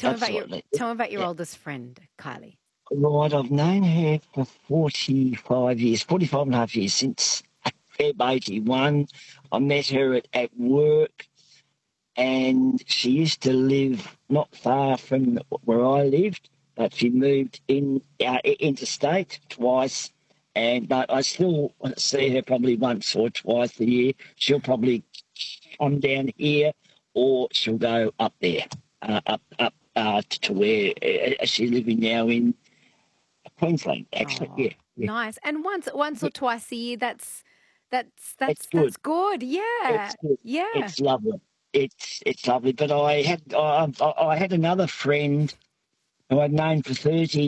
absolutely. Tell me about your Yeah. oldest friend, Kylie. Right, I've known her for 45 years, 45 and a half years, since Feb 81. I met her at work, and she used to live not far from where I lived, but she moved interstate twice. But I still see her probably once or twice a year. She'll probably come down here, or she'll go up there, up to where she's living now in Queensland. Actually, Oh, yeah. nice. And once or twice a year, It's good. that's good. Yeah. It's good. Yeah. It's lovely. It's lovely. But I had another friend who I'd known for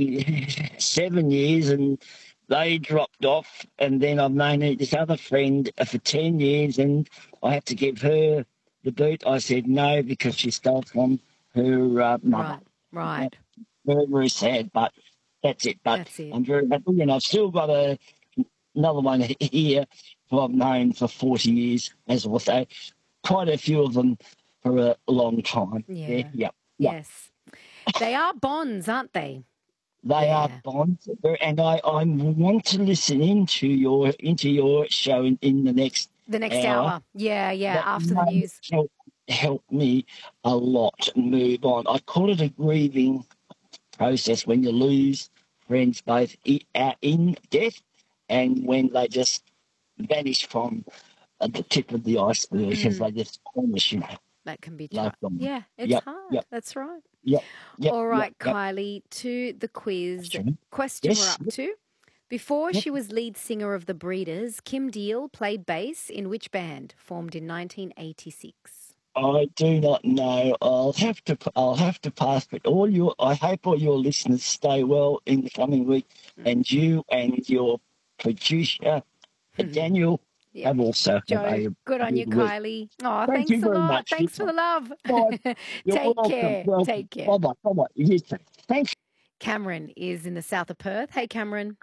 37 years, and they dropped off. And then I've known this other friend for 10 years, and I had to give her the boot. I said no because she stole from her mother. Right. Very, very sad, but that's it. But That's it. I'm very happy, and I've still got another one here who I've known for 40 years, as I say. Quite a few of them for a long time. Yeah. Yep. Yes. They are bonds, aren't they? They are Yeah. bonds, and I want to listen into your show in the next The next hour. hour. Yeah. That After the may news. help me a lot move on. I call it a grieving process when you lose friends both in death and when they just vanish from the tip of the iceberg because they just vanish, That can be life tough. gone. Yeah, it's Yep, hard. yep, That's right. yep, yep, All yep, right, yep. Kylie, to the quiz. Sorry. Question we're Yes, up to. Before yep. she was lead singer of the Breeders, Kim Deal played bass in which band, formed in 1986? I do not know. I'll have to pass. But I hope all your listeners stay well in the coming week, and you and your producer Daniel Yep. have also Joe, have a good on you, good week. Kylie. Oh, Thank thanks you a very lot. much. Thanks for the love. Bye. You're Take welcome. care. Welcome. Take care. Bye bye. Bye bye. You too. Thanks. Cameron is in the south of Perth. Hey, Cameron.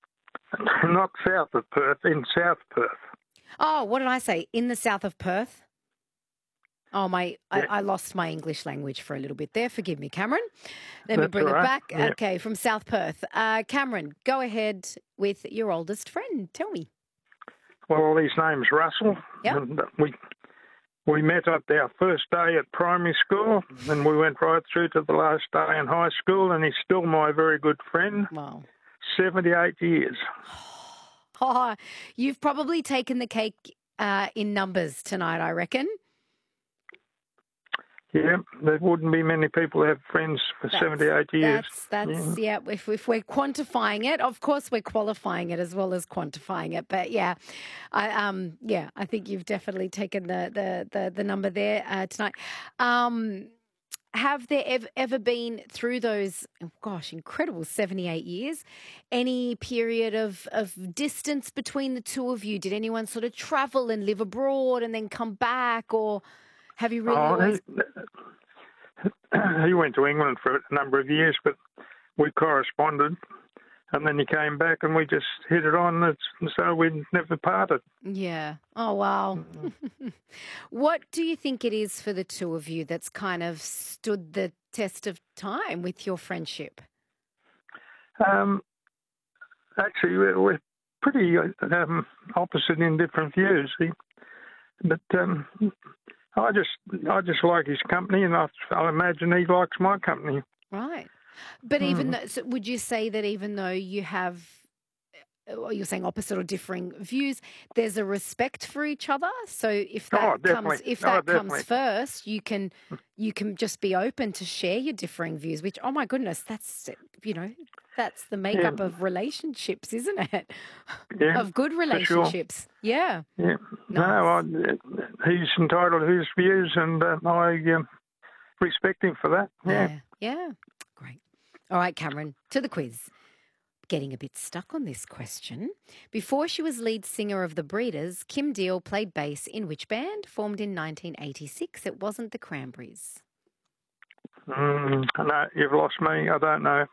Not south of Perth, in South Perth. Oh, what did I say? In the south of Perth? Oh, I lost my English language for a little bit there. Forgive me, Cameron. Let me bring it back. Yeah. Okay, from South Perth. Cameron, go ahead with your oldest friend. Tell me. Well, his name's Russell. Yep. And we met at our first day at primary school, and we went right through to the last day in high school, and he's still my very good friend. Wow. 78 years. Oh, you've probably taken the cake in numbers tonight, I reckon. Yeah, there wouldn't be many people that have friends for 78 years. Yeah. If we're quantifying it, of course we're qualifying it as well as quantifying it. But yeah, I think you've definitely taken the number there tonight. Have there ever been through those, incredible 78 years, any period of distance between the two of you? Did anyone sort of travel and live abroad and then come back, or have you really always... He went to England for a number of years, but we corresponded, and then he came back and we just hit it on, and so we never parted. Yeah. Oh, wow. What do you think it is for the two of you that's kind of stood the test of time with your friendship? Actually, we're pretty opposite in different views. But I just like his company, and I imagine he likes my company. Right. But so would you say that even though you have, you're saying opposite or differing views, there's a respect for each other? So if that comes first, you can just be open to share your differing views. Which, oh my goodness, that's the makeup of relationships, isn't it? Yeah, of good relationships. Sure. Yeah. Yeah. Nice. No, he's entitled to his views, and I respect him for that. Yeah. Yeah. Great. All right, Cameron, to the quiz. Getting a bit stuck on this question. Before she was lead singer of the Breeders, Kim Deal played bass in which band? Formed in 1986. It wasn't the Cranberries. No, you've lost me. I don't know.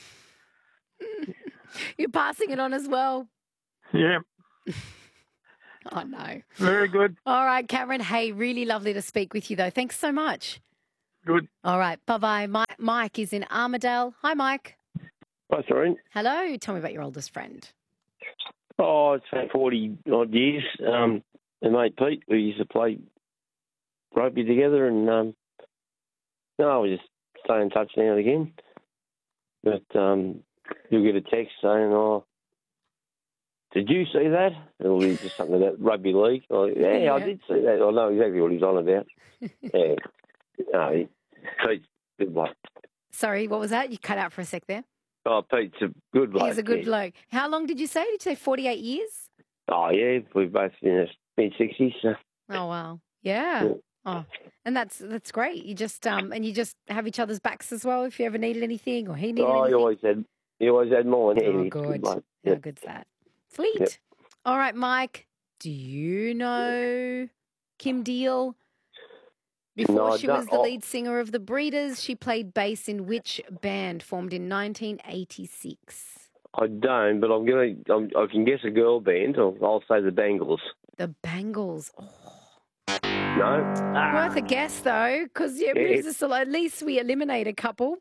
You're passing it on as well. Yeah. Oh, no. Very good. All right, Cameron. Hey, really lovely to speak with you, though. Thanks so much. Good. All right. Bye-bye. Mike is in Armidale. Hi, Mike. Hi, Serene. Hello. Tell me about your oldest friend. Oh, it's been 40-odd years. And mate Pete, we used to play rugby together, and we just stay in touch now and again. But you'll get a text saying, "Oh, did you see that?" It'll be just something about rugby league. Like, yeah, I did see that. I know exactly what he's on about. Yeah. No, Pete's a good bloke. Sorry, what was that? You cut out for a sec there. Oh, Pete's a good bloke. He's a good bloke. How long did you say? Did you say 48 years? Oh, yeah. We're both in our mid-60s. So. Oh, wow. Yeah. Oh, and that's great. You just have each other's backs as well if you ever needed anything or he needed anything. He always had mine. Oh, good. How good's that? Sweet. Yep. All right, Mike. Do you know Kim Deal? Before she was the lead singer of the Breeders, she played bass in which band formed in 1986? I don't, but I can guess a girl band. I'll say the Bangles. The Bangles. Oh. No. Worth a guess, though, because it moves us along. At least we eliminate a couple.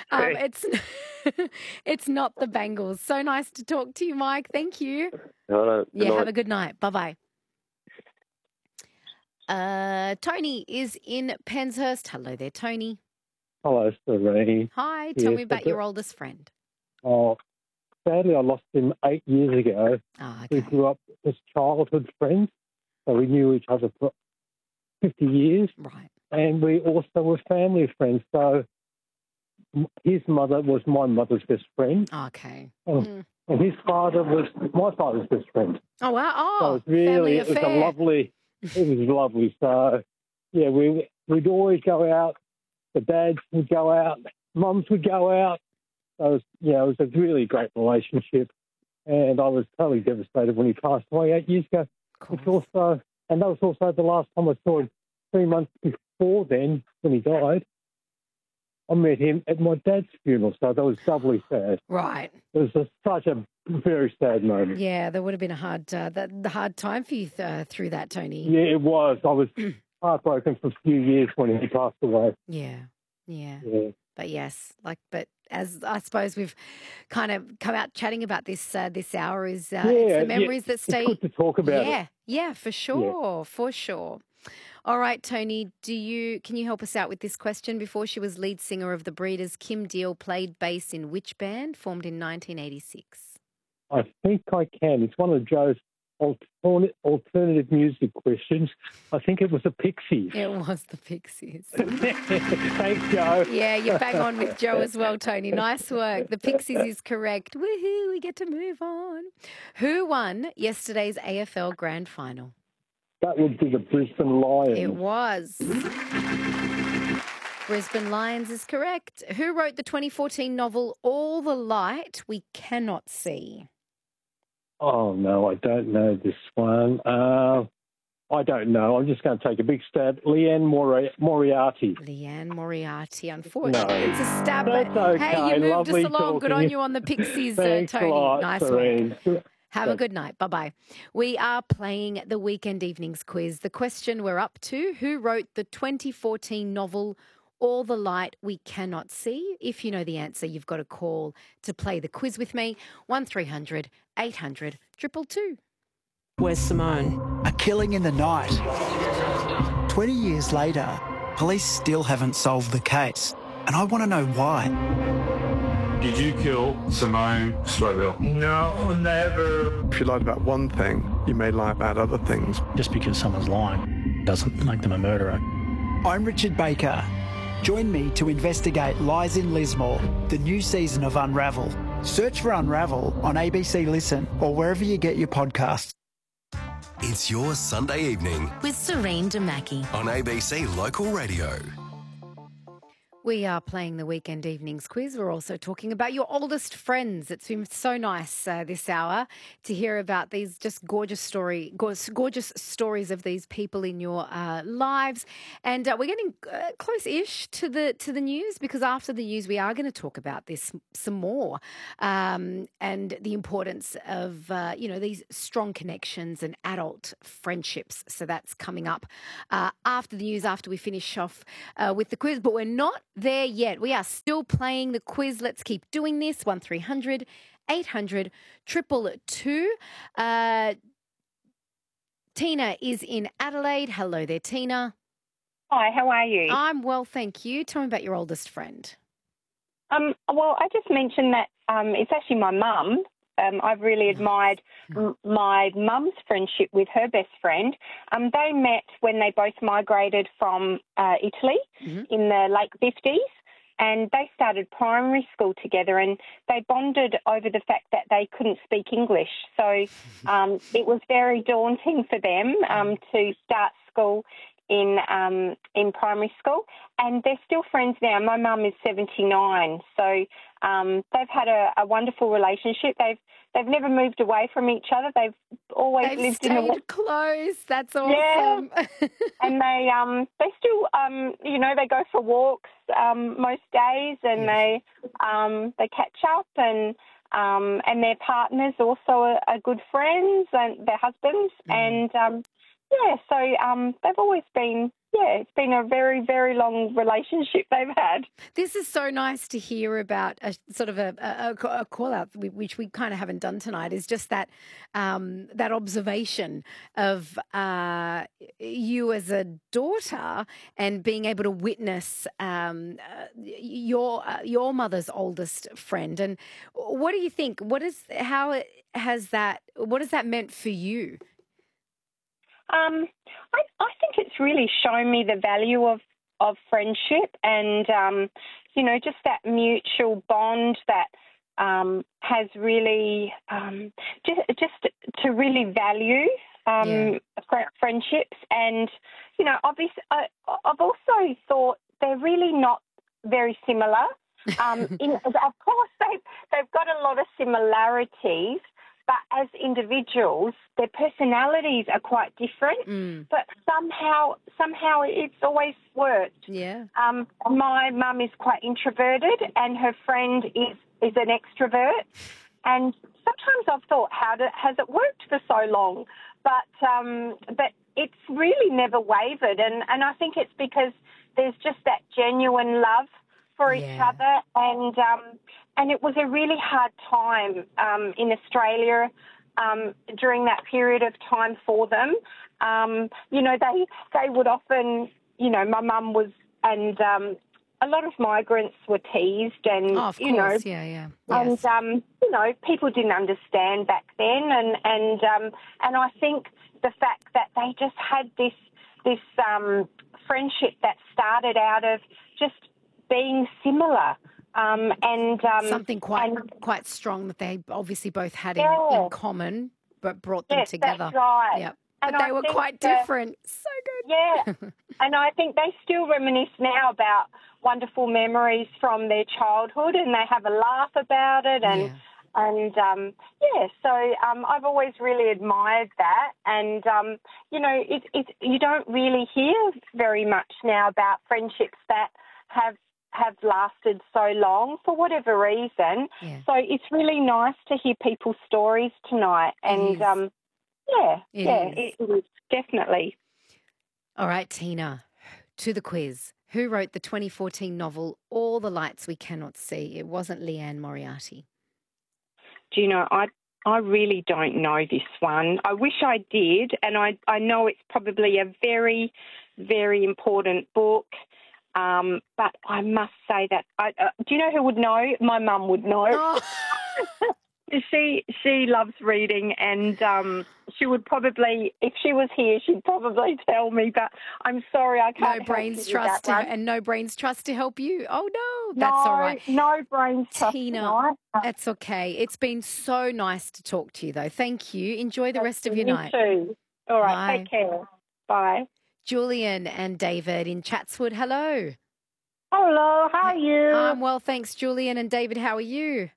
It's not the Bangles. So nice to talk to you, Mike. Thank you. Have a good night. Bye-bye. Tony is in Penshurst. Hello there, Tony. Hello, Serene. Hi. Tell me about your oldest friend. Oh, sadly, I lost him 8 years ago. Oh, okay. We grew up as childhood friends, so we knew each other for 50 years. Right. And we also were family friends. So his mother was my mother's best friend. Okay. And his father was my father's best friend. Oh, wow. Oh, so it was lovely. So, yeah, we'd always go out. The dads would go out. Mums would go out. So, it was a really great relationship. And I was totally devastated when he passed away 8 years ago. And that was also the last time I saw him 3 months before then, when he died. I met him at my dad's funeral, so that was doubly sad. Right. It was such a very sad moment. Yeah, there would have been a hard time for you through that, Tony. Yeah, it was. I was heartbroken for a few years when he passed away. Yeah. But yes, but as I suppose we've kind of come out chatting about this hour is it's the memories that stay. It's good to talk about it. Yeah, for sure, for sure. All right, Tony, can you help us out with this question? Before she was lead singer of the Breeders, Kim Deal played bass in which band formed in 1986? I think I can. It's one of Joe's alternative music questions. I think it was the Pixies. It was the Pixies. Thanks, Joe. Yeah, you bang on with Joe as well, Tony. Nice work. The Pixies is correct. Woohoo, we get to move on. Who won yesterday's AFL Grand Final? That would be the Brisbane Lions. It was. Brisbane Lions is correct. Who wrote the 2014 novel All the Light We Cannot See? Oh, no, I don't know this one. I don't know. I'm just going to take a big stab. Leanne Moriarty. Leanne Moriarty, unfortunately. No. It's a stab. That's okay. Hey, you moved Lovely us along. talking. Good on you on the Pixies, Thanks Tony. a lot, Nice Serene. work. Have a good night. Bye-bye. We are playing the Weekend Evenings quiz. The question we're up to, who wrote the 2014 novel All the Light We Cannot See? If you know the answer, you've got to call to play the quiz with me. 1300 800 222. Where's Simone? A killing in the night. 20 years later, police still haven't solved the case. And I want to know why. Did you kill Simone Strobel? No, never. If you lied about one thing, you may lie about other things. Just because someone's lying doesn't make them a murderer. I'm Richard Baker. Join me to investigate Lies in Lismore, the new season of Unravel. Search for Unravel on ABC Listen or wherever you get your podcasts. It's your Sunday evening with Serene Damaki on ABC Local Radio. We are playing the Weekend Evenings quiz. We're also talking about your oldest friends. It's been so nice this hour to hear about these just gorgeous stories of these people in your lives. And we're getting close-ish to the news, because after the news we are going to talk about this some more, and the importance of these strong connections and adult friendships. So that's coming up after the news, after we finish off with the quiz. But we're not there yet. We are still playing the quiz. Let's keep doing this. 1300 800 222. Tina is in Adelaide. Hello there, Tina. Hi, how are you? I'm well, thank you. Tell me about your oldest friend. Well, I just mentioned that it's actually my mum. I've really admired my mum's friendship with her best friend. They met when they both migrated from Italy in the late 50s, and they started primary school together, and they bonded over the fact that they couldn't speak English. So it was very daunting for them to start school in primary school, and they're still friends now. My mum is 79, so they've had a wonderful relationship. They've never moved away from each other. They've always lived in the close. That's awesome. Yeah. And they still they go for walks most days, and they catch up, and their partners also are good friends, and their husbands, and so they've always been, it's been a very, very long relationship they've had. This is so nice to hear about a sort of a call out, which we kind of haven't done tonight, is just that that observation of you as a daughter and being able to witness your mother's oldest friend. And what do you think? What has that meant for you? I think it's really shown me the value of friendship, and just that mutual bond that has really just to really value friendships. And obviously, I've also thought they're really not very similar. Of course, they've got a lot of similarities. But as individuals, their personalities are quite different. But somehow it's always worked. Yeah. My mum is quite introverted, and her friend is an extrovert. And sometimes I've thought, has it worked for so long? But it's really never wavered, and I think it's because there's just that genuine love for each other, and it was a really hard time in Australia during that period of time for them. They would often, my mum was, and a lot of migrants were teased, and of course, and people didn't understand back then, and I think the fact that they just had this friendship that started out of just being similar, and something quite strong that they obviously both had in common, but brought them together. That's right. Yep. But they were quite different. So good. Yeah, and I think they still reminisce now about wonderful memories from their childhood, and they have a laugh about it, so I've always really admired that, and you don't really hear very much now about friendships that have lasted so long for whatever reason. Yeah. So it's really nice to hear people's stories tonight, and it is definitely. All right, Tina, to the quiz. Who wrote the 2014 novel All the Lights We Cannot See? It wasn't Leanne Moriarty. Do you know, I really don't know this one. I wish I did, and I know it's probably a very, very important book. But I must say that do you know who would know? My mum would know. Oh. She loves reading, and she would probably, if she was here, she'd probably tell me. But I'm sorry, I can't. No brains trust and no brains trust to help you. Oh no, that's all right. No brains trust. Tina, that's okay. It's been so nice to talk to you, though. Thank you. Enjoy the rest of your night. You too. All right. Bye. Take care. Bye. Julian and David in Chatswood. Hello. Hello, how are you? I'm well, thanks, Julian. And David, how are you?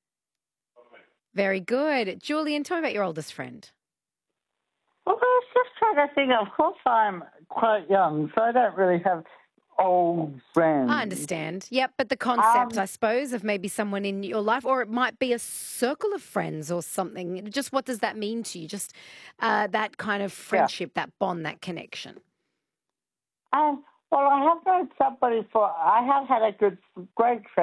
Very good. Julian, tell me about your oldest friend. Well, I was just trying to think. Of course, I'm quite young, so I don't really have old friends. I understand. Yep, but the concept, I suppose, of maybe someone in your life, or it might be a circle of friends or something. Just what does that mean to you? Just that kind of friendship, that bond, that connection. Well, I have known somebody I have had a great friend